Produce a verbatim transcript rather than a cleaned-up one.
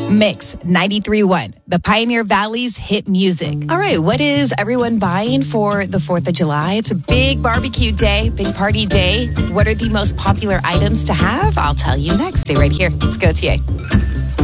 Mix ninety-three point one, the Pioneer Valley's hit music. All right, what is everyone buying for the fourth of July? It's a big barbecue day, big party day. What are the most popular items to have? I'll tell you next. Stay right here. It's Gautier.